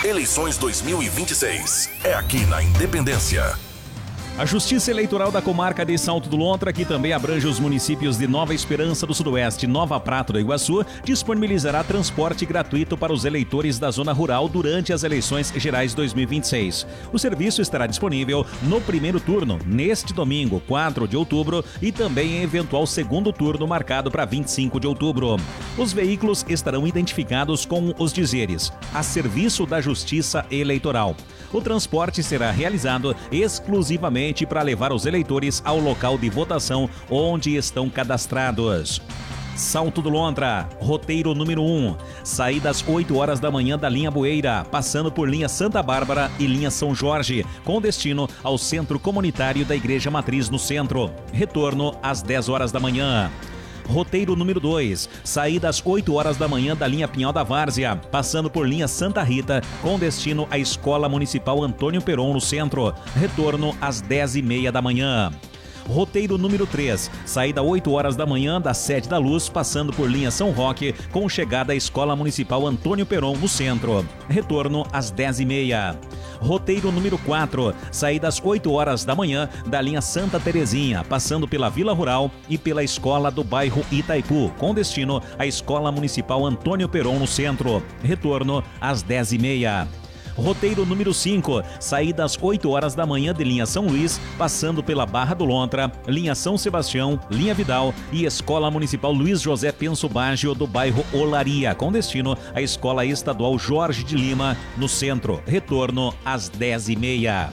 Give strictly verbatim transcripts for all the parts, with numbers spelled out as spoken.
Eleições dois mil e vinte e seis. É aqui na Independência. A Justiça Eleitoral da Comarca de Salto do Lontra, que também abrange os municípios de Nova Esperança do Sudoeste e Nova Prata do Iguaçu, disponibilizará transporte gratuito para os eleitores da zona rural durante as eleições gerais dois mil e vinte e seis. O serviço estará disponível no primeiro turno, neste domingo, quatro de outubro, e também em eventual segundo turno marcado para vinte e cinco de outubro. Os veículos estarão identificados com os dizeres: a serviço da Justiça Eleitoral. O transporte será realizado exclusivamente para levar os eleitores ao local de votação onde estão cadastrados. Salto do Lontra, roteiro número um, saída às oito horas da manhã da linha Bueira, passando por linha Santa Bárbara e linha São Jorge, com destino ao Centro Comunitário da Igreja Matriz no centro. Retorno às dez horas da manhã. Roteiro número dois, saída às oito horas da manhã da linha Pinhal da Várzea, passando por linha Santa Rita, com destino à Escola Municipal Antônio Peron no centro. Retorno às dez e meia da manhã. Roteiro número três, saída oito horas da manhã da Sede da Luz, passando por linha São Roque, com chegada à Escola Municipal Antônio Peron no centro. Retorno às dez e meia. Roteiro número quatro, saída às oito horas da manhã da linha Santa Terezinha, passando pela Vila Rural e pela Escola do bairro Itaipu, com destino à Escola Municipal Antônio Peron no centro. Retorno às dez e meia. Roteiro número cinco, saída às oito horas da manhã de linha São Luís, passando pela Barra do Lontra, linha São Sebastião, linha Vidal e Escola Municipal Luiz José Penso Baggio do bairro Olaria, com destino à Escola Estadual Jorge de Lima, no centro. Retorno às dez e meia.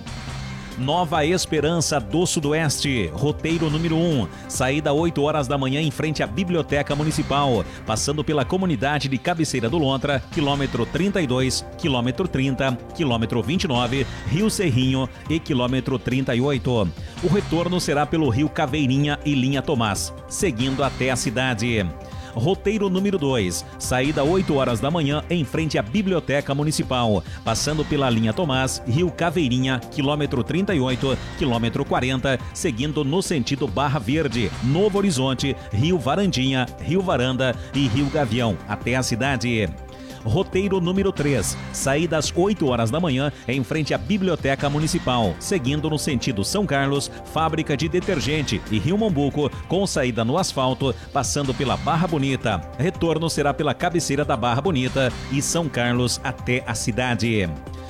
Nova Esperança do Sudoeste, roteiro número um, saída oito horas da manhã em frente à Biblioteca Municipal, passando pela comunidade de Cabeceira do Lontra, quilômetro trinta e dois, quilômetro trinta, quilômetro vinte e nove, Rio Serrinho e quilômetro trinta e oito. O retorno será pelo Rio Caveirinha e linha Tomás, seguindo até a cidade. Roteiro número dois, saída oito horas da manhã em frente à Biblioteca Municipal, passando pela linha Tomás, Rio Caveirinha, quilômetro trinta e oito, quilômetro quarenta, seguindo no sentido Barra Verde, Novo Horizonte, Rio Varandinha, Rio Varanda e Rio Gavião, até a cidade. Roteiro número três, saída às oito horas da manhã em frente à Biblioteca Municipal, seguindo no sentido São Carlos, Fábrica de Detergente e Rio Mombuco, com saída no asfalto, passando pela Barra Bonita. Retorno será pela cabeceira da Barra Bonita e São Carlos até a cidade.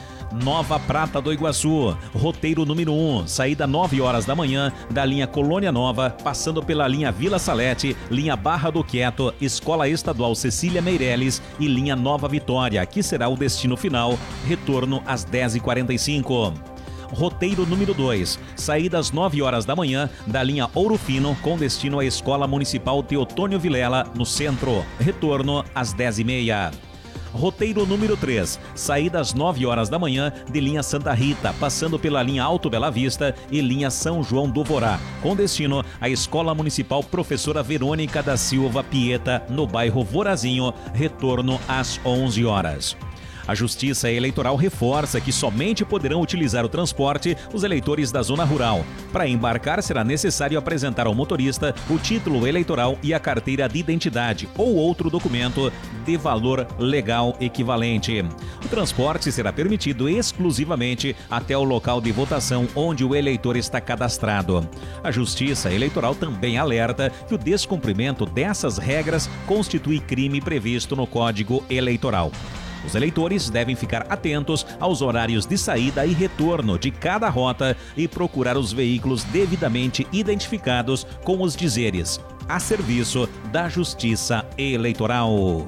Nova Prata do Iguaçu, roteiro número um, saída nove horas da manhã da linha Colônia Nova, passando pela linha Vila Salete, linha Barra do Quieto, Escola Estadual Cecília Meireles e linha Nova Vitória, que será o destino final. Retorno às dez e quarenta e cinco. Roteiro número dois, saída às nove horas da manhã da linha Ouro Fino, com destino à Escola Municipal Teotônio Vilela, no centro. Retorno às dez e meia. Roteiro número três, saída às nove horas da manhã de linha Santa Rita, passando pela linha Alto Bela Vista e linha São João do Vorá, com destino à Escola Municipal Professora Verônica da Silva Pieta, no bairro Vorazinho. Retorno às onze horas. A Justiça Eleitoral reforça que somente poderão utilizar o transporte os eleitores da zona rural. Para embarcar, será necessário apresentar ao motorista o título eleitoral e a carteira de identidade ou outro documento de valor legal equivalente. O transporte será permitido exclusivamente até o local de votação onde o eleitor está cadastrado. A Justiça Eleitoral também alerta que o descumprimento dessas regras constitui crime previsto no Código Eleitoral. Os eleitores devem ficar atentos aos horários de saída e retorno de cada rota e procurar os veículos devidamente identificados com os dizeres: a serviço da Justiça Eleitoral.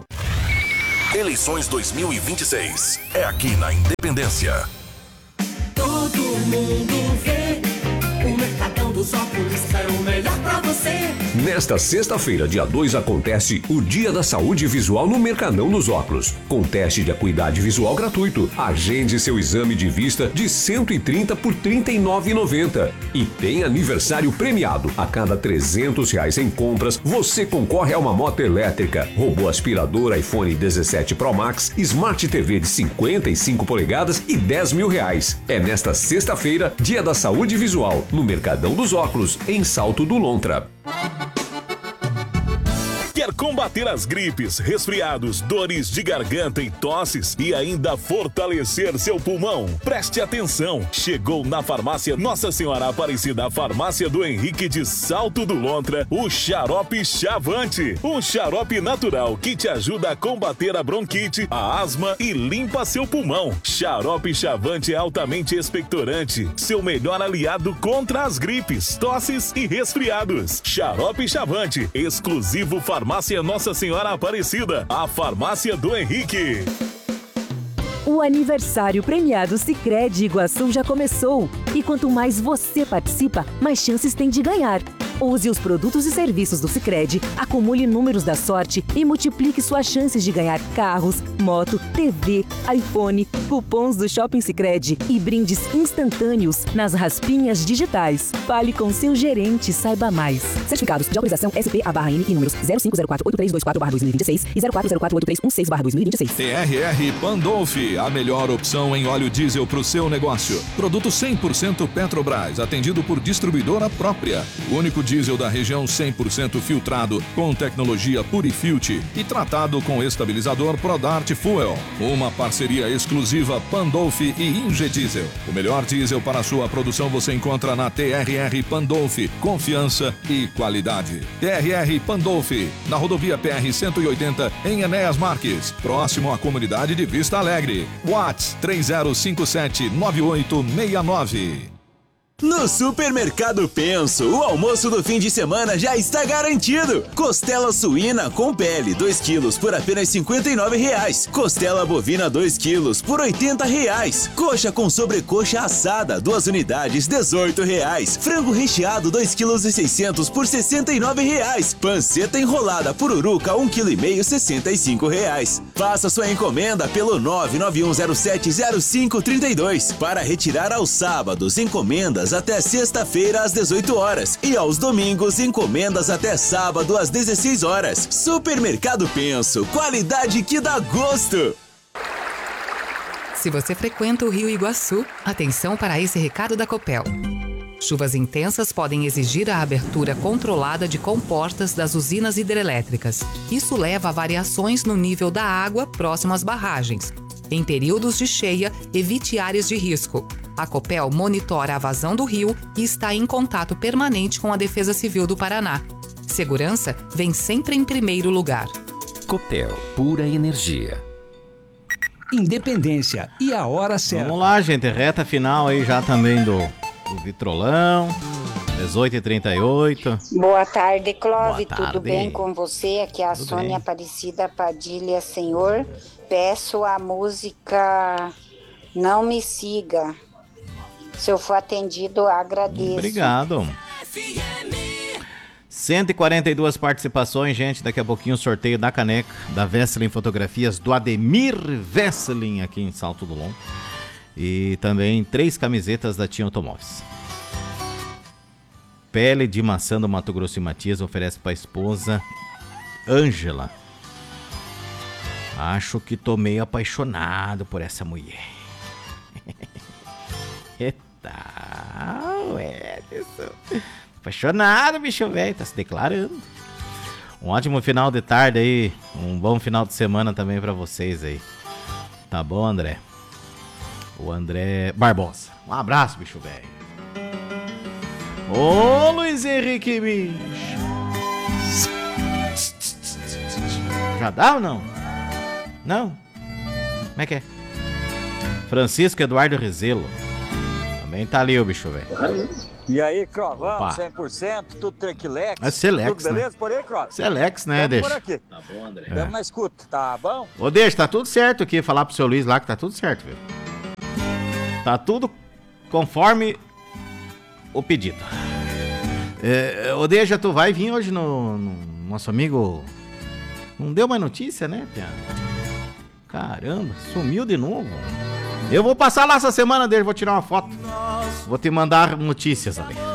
Eleições dois mil e vinte e seis. É aqui na Independência. Todo mundo vê. O Mercadão dos Óculos é o melhor pra você. Nesta sexta-feira, dia dois, acontece o Dia da Saúde Visual no Mercadão dos Óculos, com teste de acuidade visual gratuito. Agende seu exame de vista de cento e trinta por trinta e nove reais e noventa centavos. E tem aniversário premiado. A cada trezentos reais em compras, você concorre a uma moto elétrica, robô aspirador iPhone dezessete Pro Max, Smart T V de cinquenta e cinco polegadas e dez mil reais. É nesta sexta-feira, Dia da Saúde Visual, no Mercadão dos Óculos, em Salto do Lontra. Quer combater as gripes, resfriados, dores de garganta e tosses e ainda fortalecer seu pulmão? Preste atenção! Chegou na farmácia Nossa Senhora Aparecida, a farmácia do Henrique de Salto do Lontra, o xarope Chavante. Um xarope natural que te ajuda a combater a bronquite, a asma e limpa seu pulmão. Xarope Chavante é altamente expectorante, seu melhor aliado contra as gripes, tosses e resfriados. Xarope Chavante, exclusivo Farmácia Nossa Senhora Aparecida, a farmácia do Henrique. O aniversário premiado Sicredi Iguaçu já começou. E quanto mais você participa, mais chances tem de ganhar. Use os produtos e serviços do Sicredi, acumule números da sorte e multiplique suas chances de ganhar carros, moto, T V, iPhone, cupons do Shopping Sicredi e brindes instantâneos nas raspinhas digitais. Fale com seu gerente e saiba mais. Certificados de autorização S P A barra N e números zero cinco zero quatro oito três dois quatro barra dois mil e vinte e seis e zero quatro zero quatro oito três um seis barra dois mil e vinte e seis. T R R Pandolfi, a melhor opção em óleo diesel para o seu negócio. Produto cem por cento Petrobras, atendido por distribuidora própria. O único diesel da região cem por cento filtrado com tecnologia Purifilter e tratado com estabilizador Prodart Fuel. Uma parceria exclusiva Pandolfi e Ingediesel. O melhor diesel para a sua produção você encontra na T R R Pandolfi. Confiança e qualidade. T R R Pandolfi, na rodovia P R cento e oitenta, em Enéas Marques, próximo à comunidade de Vista Alegre. WhatsApp três zero cinco sete nove oito seis nove. No Supermercado Penso, o almoço do fim de semana já está garantido. Costela suína com pele, dois quilos por apenas cinquenta e nove reais. Costela bovina, dois quilos por oitenta reais. Coxa com sobrecoxa assada, duas unidades, dezoito reais. Frango recheado, dois quilos e seiscentos por sessenta e nove reais. Panceta enrolada pururuca, um quilo e meio, sessenta e cinco reais. Faça sua encomenda pelo nove nove um zero sete zero cinco três dois. Para retirar aos sábados, encomendas até sexta-feira às dezoito horas e aos domingos encomendas até sábado às dezesseis horas. Supermercado Penso, qualidade que dá gosto. Se você frequenta o Rio Iguaçu, atenção para esse recado da Copel. Chuvas intensas podem exigir a abertura controlada de comportas das usinas hidrelétricas. Isso leva a variações no nível da água próximo às barragens. Em períodos de cheia, evite áreas de risco. A Copel monitora a vazão do rio e está em contato permanente com a Defesa Civil do Paraná. Segurança vem sempre em primeiro lugar. Copel, pura energia. Independência e a hora certa. Vamos lá, gente, reta final aí já também do, do Vitrolão, dezoito e trinta e oito. Boa tarde, Clóvis, Boa tarde. Tudo bem com você? Aqui é a Tudo Sônia bem. Aparecida Padilha, Senhor. Peço a música Não Me Siga. Se eu for atendido, agradeço. Obrigado. cento e quarenta e duas participações, gente. Daqui a pouquinho o sorteio da caneca da Vesselin Fotografias do Ademir Vesselin aqui em Salto do Longo. E também três camisetas da Tim Automóveis. Pele de maçã do Mato Grosso e Matias oferece para a esposa Ângela. Acho que tô meio apaixonado por essa mulher. Eita, ué, apaixonado, bicho velho, tá se declarando. Um ótimo final de tarde aí, um bom final de semana também pra vocês aí. Tá bom, André? O André Barbosa. Um abraço, bicho velho. Ô, Luiz Henrique, bicho. Já dá ou não? Não? Como é que é? Francisco Eduardo Rizelo. Também tá ali o bicho velho. E aí, Crovão, Opa. cem por cento, tudo tranquilex. É Selex, tudo beleza né? por aí, Crovão? Selex, né, Tamo Deixa? por aqui. Tá bom, André? Tamo na escuta, tá bom? Ô, Deixa, tá tudo certo aqui. Falar pro seu Luiz lá que tá tudo certo, viu? Tá tudo conforme o pedido. É, ô, Deixa, tu vai vir hoje no, no nosso amigo... Não deu mais notícia, né, Pia? Caramba, sumiu de novo. Eu vou passar lá essa semana dele, vou tirar uma foto. Vou te mandar notícias ali.